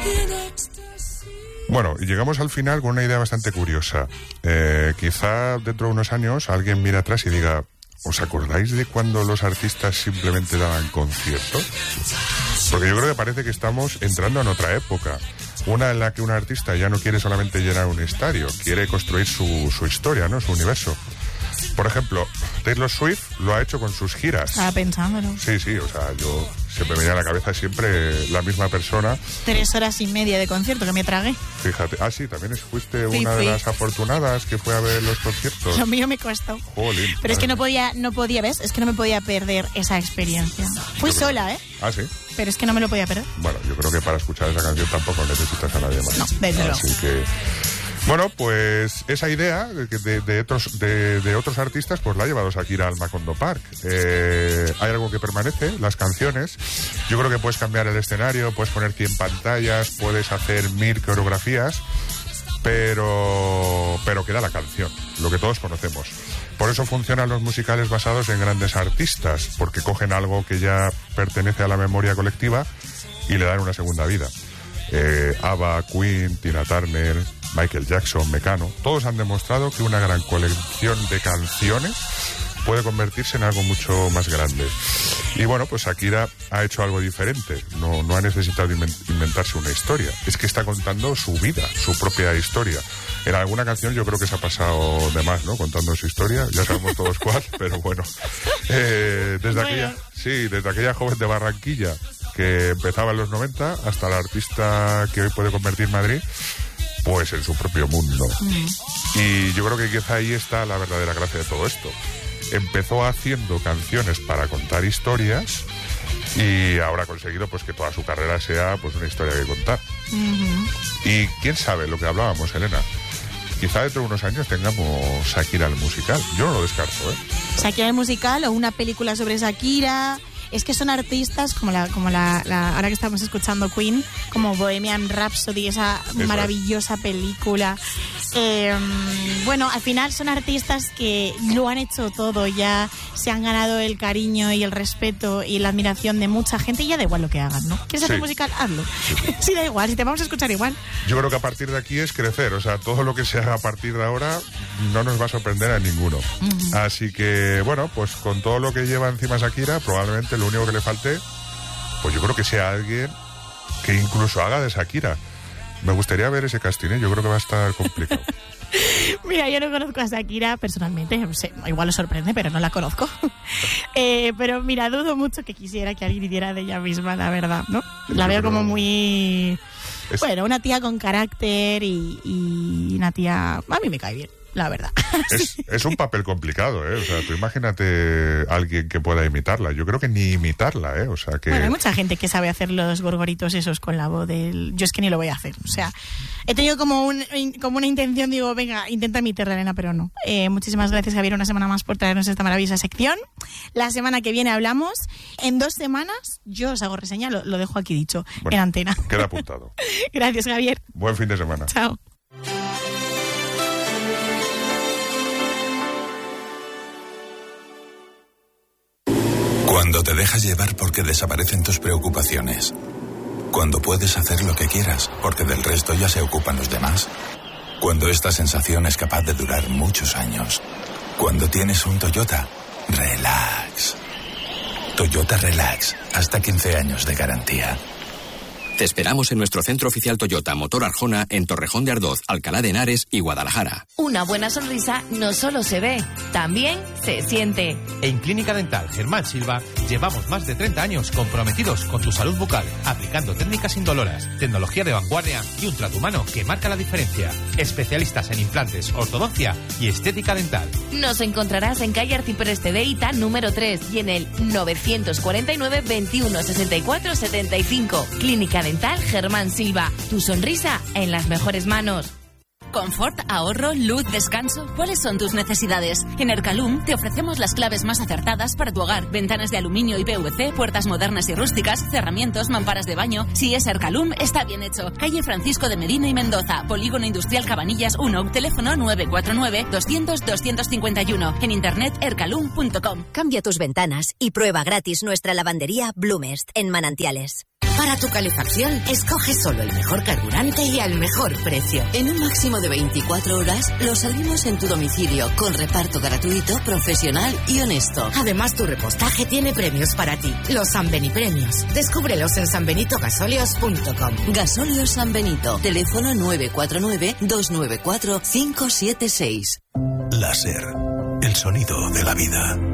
Bueno, y llegamos al final con una idea bastante curiosa. Quizá dentro de unos años alguien mire atrás y diga: ¿os acordáis de cuando los artistas simplemente daban conciertos? Porque yo creo que parece que estamos entrando en otra época. Una en la que un artista ya no quiere solamente llenar un estadio, quiere construir su historia, ¿no? Su universo. Por ejemplo, Taylor Swift lo ha hecho con sus giras. Estaba pensándolo. Sí, o sea, yo siempre me venía a la cabeza siempre la misma persona. 3 horas y media de concierto que me tragué. Fíjate, sí, también fuiste una de las afortunadas que fue a ver los conciertos. Lo mío me costó. Jolín. Pero es que no podía, ¿ves? Es que no me podía perder esa experiencia. Fui sola, ¿eh? Ah, sí. Pero es que no me lo podía perder. Bueno, yo creo que para escuchar esa canción tampoco necesitas a nadie más. No, desde luego. Así que... Bueno, pues esa idea de otros artistas pues la ha llevado Shakira al Macondo Park. Hay algo que permanece, las canciones. Yo creo que puedes cambiar el escenario, puedes poner 100 pantallas, puedes hacer 1000 coreografías, pero queda la canción, lo que todos conocemos. Por eso funcionan los musicales basados en grandes artistas, porque cogen algo que ya pertenece a la memoria colectiva y le dan una segunda vida. ABBA, Queen, Tina Turner, Michael Jackson, Mecano, todos han demostrado que una gran colección de canciones puede convertirse en algo mucho más grande. Y bueno, pues Shakira ha hecho algo diferente, no ha necesitado inventarse una historia, es que está contando su vida, su propia historia. En alguna canción yo creo que se ha pasado de más, ¿no? Contando su historia, ya sabemos todos cuál, pero bueno. Desde aquella joven de Barranquilla que empezaba en los 90 hasta la artista que hoy puede convertir Madrid pues en su propio mundo. Y yo creo que quizá ahí está la verdadera gracia de todo esto. Empezó haciendo canciones para contar historias y ahora ha conseguido pues que toda su carrera sea pues una historia que contar. Y quién sabe, lo que hablábamos, Elena, quizá dentro de unos años tengamos Shakira el musical. Yo no lo descarto, ¿eh? Shakira el musical o una película sobre Shakira. Es que son artistas como la ahora que estamos escuchando Queen, como Bohemian Rhapsody, esa maravillosa película. Bueno, al final son artistas que lo han hecho todo, ya se han ganado el cariño y el respeto y la admiración de mucha gente y ya da igual lo que hagan, ¿no? ¿Quieres hacer musical? Hazlo. Sí, da igual, si te vamos a escuchar igual. Yo creo que a partir de aquí es crecer, o sea, todo lo que se haga a partir de ahora no nos va a sorprender a ninguno. Así que, bueno, pues con todo lo que lleva encima Shakira, probablemente lo único que le falte, pues yo creo que sea alguien que incluso haga de Shakira. Me gustaría ver ese casting, ¿eh? Yo creo que va a estar complicado. Mira, yo no conozco a Shakira personalmente, no sé, igual os sorprende, pero no la conozco. Pero mira, dudo mucho que quisiera que alguien hiciera de ella misma, la verdad, ¿no? La veo como muy... Bueno, una tía con carácter y una tía... A mí me cae bien, la verdad. Es un papel complicado, ¿eh? O sea, tú imagínate a alguien que pueda imitarla. Yo creo que ni imitarla, ¿eh? O sea que... Bueno, hay mucha gente que sabe hacer los gorgoritos esos con la voz del... Yo es que ni lo voy a hacer. O sea, he tenido como una intención, digo, venga, intenta imitarla, Elena, pero no. Muchísimas gracias, Javier, una semana más por traernos esta maravillosa sección. La semana que viene hablamos. En 2 semanas yo os hago reseña, lo dejo aquí dicho, bueno, en antena. Queda apuntado. Gracias, Javier. Buen fin de semana. Chao. Cuando te dejas llevar porque desaparecen tus preocupaciones. Cuando puedes hacer lo que quieras porque del resto ya se ocupan los demás. Cuando esta sensación es capaz de durar muchos años. Cuando tienes un Toyota, relax. Toyota Relax, hasta 15 años de garantía. Te esperamos en nuestro centro oficial Toyota Motor Arjona en Torrejón de Ardoz, Alcalá de Henares y Guadalajara. Una buena sonrisa no solo se ve, también se siente. En Clínica Dental Germán Silva llevamos más de 30 años comprometidos con tu salud bucal, aplicando técnicas indoloras, tecnología de vanguardia y un trato humano que marca la diferencia. Especialistas en implantes, ortodoncia y estética dental. Nos encontrarás en calle Arcipreste de Ita, número 3 y en el 949 21 64 75. Clínica Dental Germán Silva. Tu sonrisa en las mejores manos. Confort, ahorro, luz, descanso. ¿Cuáles son tus necesidades? En Ercalum te ofrecemos las claves más acertadas para tu hogar. Ventanas de aluminio y PVC, puertas modernas y rústicas, cerramientos, mamparas de baño. Si es Ercalum, está bien hecho. Calle Francisco de Medina y Mendoza, Polígono Industrial Cabanillas 1, teléfono 949 200 251. En internet ercalum.com. Cambia tus ventanas y prueba gratis nuestra lavandería Blumest en Manantiales. Para tu calefacción, escoge solo el mejor carburante y al mejor precio. En un máximo de 24 horas, lo servimos en tu domicilio, con reparto gratuito, profesional y honesto. Además, tu repostaje tiene premios para ti. Los San Beni Premios. Descúbrelos en sanbenitogasolios.com. Gasolios San Benito. Teléfono 949-294-576. Láser. El sonido de la vida.